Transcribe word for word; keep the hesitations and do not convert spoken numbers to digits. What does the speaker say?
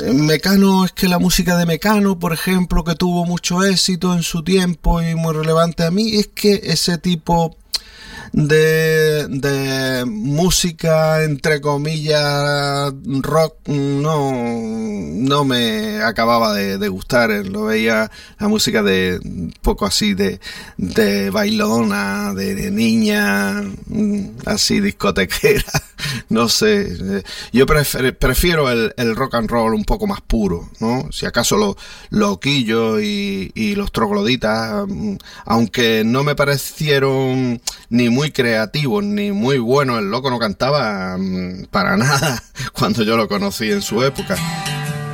Mecano, es que la música de Mecano, por ejemplo, que tuvo mucho éxito en su tiempo y muy relevante a mí, es que ese tipo de, de música, entre comillas, rock, no, no me acababa de, de gustar. Lo veía la música de poco así de, de bailona, de, de niña, así discotequera, no sé. Yo prefiero, prefiero el, el rock and roll un poco más puro, ¿no? Si acaso los Loquillos y, y los Trogloditas, aunque no me parecieron ni muy creativos ni muy buenos, el loco no cantaba para nada cuando yo lo conocí en su época.